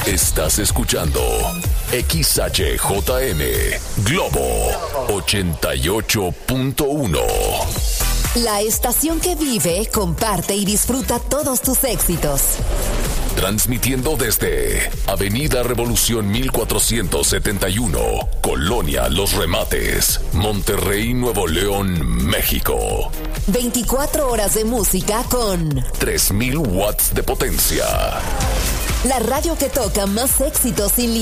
Estás escuchando XHJM Globo 88.1. La estación que vive, comparte y disfruta todos tus éxitos. Transmitiendo desde Avenida Revolución 1471, Colonia Los Remates, Monterrey, Nuevo León, México. 24 horas de música con 3000 watts de potencia. La radio que toca más éxitos sin